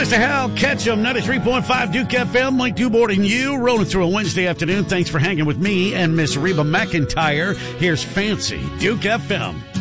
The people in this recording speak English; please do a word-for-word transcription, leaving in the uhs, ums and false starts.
Mister Hal Ketchum, ninety-three point five Duke F M, Link to boarding you, rolling through a Wednesday afternoon. Thanks for hanging with me and Miss Reba McEntire. Here's Fancy Duke F M.